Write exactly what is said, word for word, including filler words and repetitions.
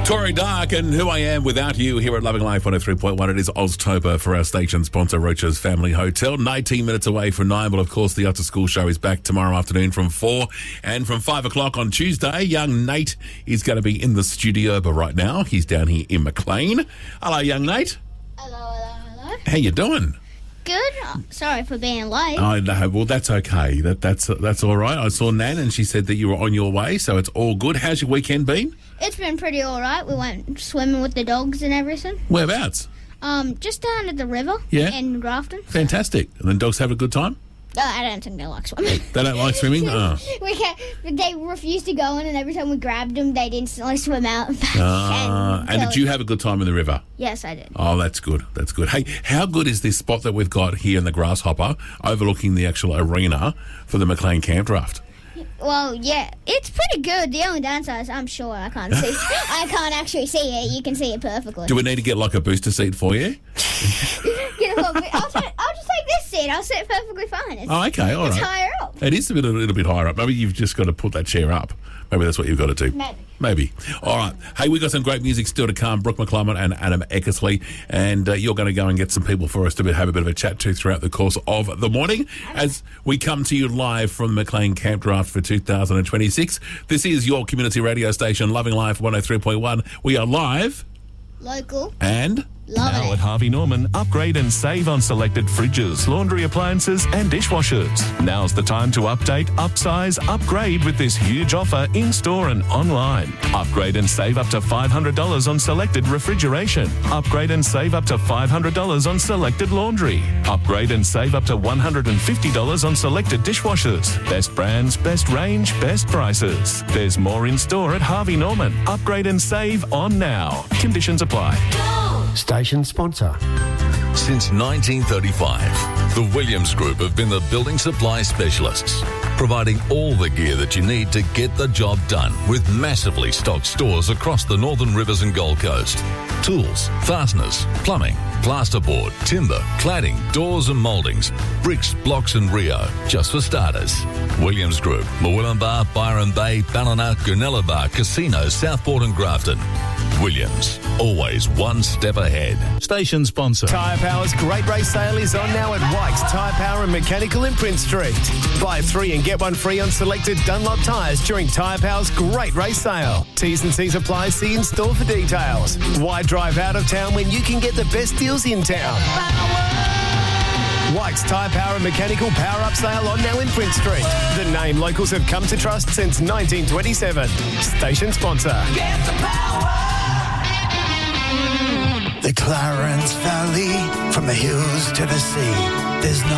Tori Dark and Who I Am Without You here at Loving Life one oh three point one. It is Oztober for our station sponsor, Roach's Family Hotel. nineteen minutes away from nine, but of course the After School Show is back tomorrow afternoon from four. And from five o'clock on Tuesday, young Nate is going to be in the studio, but right now he's down here in Maclean. Hello, young Nate. Hello, hello, hello. How you doing? Good. Oh, sorry for being late. I know. Well, that's okay. That that's that's all right. I saw Nan and she said that you were on your way, so it's all good. How's your weekend been? It's been pretty all right. We went swimming with the dogs and everything. Whereabouts? Um, just down at the river Yeah. in Grafton. Fantastic. And the dogs have a good time? No, I don't think they like swimming. They don't like swimming? Oh. we can't, they refused to go in, and every time we grabbed them, they'd instantly swim out and back. Uh, and and go- did you have a good time in the river? Yes, I did. Oh, that's good. That's good. Hey, how good is this spot that we've got here in the Grasshopper overlooking the actual arena for the Maclean Camp Draft? Well, yeah, it's pretty good. The only downside is I'm sure I can't see. I can't actually see it. You can see it perfectly. Do we need to get like a booster seat for you? You know, I'll, ta- I'll just take this seat. I'll sit perfectly fine. It's, Oh, okay. All it's right. higher up. It is a, bit, a little bit higher up. Maybe you've just got to put that chair up. Maybe that's what you've got to do. Maybe. Maybe. All right. Hey, we've got some great music still to come. Brooke McClellan and Adam Eckersley. And uh, you're going to go and get some people for us to have a bit of a chat to throughout the course of the morning as we come to you live from the Maclean Camp Draft for two thousand twenty-six. This is your community radio station, Loving Life one oh three point one. We are live Local. and... Love Now it. at Harvey Norman, upgrade and save on selected fridges, laundry appliances and dishwashers. Now's the time to update, upsize, upgrade with this huge offer in-store and online. Upgrade and save up to five hundred dollars on selected refrigeration. Upgrade and save up to five hundred dollars on selected laundry. Upgrade and save up to one hundred fifty dollars on selected dishwashers. Best brands, best range, best prices. There's more in-store at Harvey Norman. Upgrade and save on now. Conditions apply. Station sponsor. Since nineteen thirty-five, the Williams Group have been the building supply specialists, providing all the gear that you need to get the job done with massively stocked stores across the Northern Rivers and Gold Coast. Tools, fasteners, plumbing, plasterboard, timber, cladding, doors and mouldings, bricks, blocks and Rio, just for starters. Williams Group, Murwillumbah, Byron Bay, Ballina, Goonellabah, Casino, Southport and Grafton. Williams, always one step ahead. Station sponsor. Tyre Power's Great Race Sale is on now at White's Tyre Power and Mechanical in Prince Street. Buy three and get one free on selected Dunlop tyres during Tyre Power's Great Race Sale. T's and C's apply. See in store for details. Why drive out of town when you can get the best deals in town? White's Tyre Power and Mechanical Power Up Sale on now in Prince Street. The name locals have come to trust since nineteen twenty-seven. Station sponsor. Get the power. The Clarence Valley, from the hills to the sea, there's no